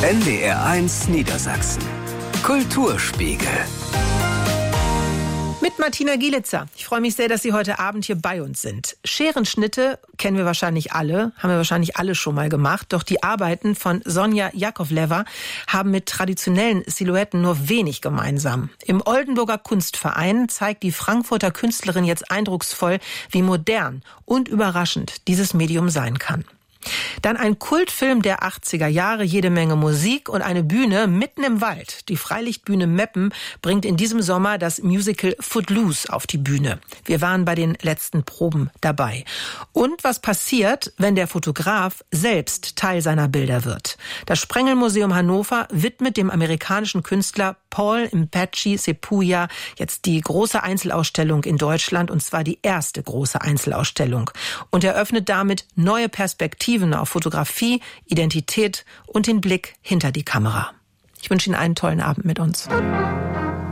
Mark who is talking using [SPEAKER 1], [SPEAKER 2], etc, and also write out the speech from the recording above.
[SPEAKER 1] NDR1 Niedersachsen. Kulturspiegel.
[SPEAKER 2] Mit Martina Gielitzer. Ich freue mich sehr, dass Sie heute Abend hier bei uns sind. Scherenschnitte kennen wir wahrscheinlich alle, haben wir wahrscheinlich alle schon mal gemacht. Doch die Arbeiten von Sonja Jakovleva haben mit traditionellen Silhouetten nur wenig gemeinsam. Im Oldenburger Kunstverein zeigt die Frankfurter Künstlerin jetzt eindrucksvoll, wie modern und überraschend dieses Medium sein kann. Dann ein Kultfilm der 80er Jahre, jede Menge Musik und eine Bühne mitten im Wald. Die Freilichtbühne Meppen bringt in diesem Sommer das Musical Footloose auf die Bühne. Wir waren bei den letzten Proben dabei. Und was passiert, wenn der Fotograf selbst Teil seiner Bilder wird? Das Sprengelmuseum Hannover widmet dem amerikanischen Künstler Paul Mpatchi Sepuya jetzt die große Einzelausstellung in Deutschland, und zwar die erste große Einzelausstellung. Und eröffnet damit neue Perspektiven auf Fotografie, Identität und den Blick hinter die Kamera. Ich wünsche Ihnen einen tollen Abend mit uns.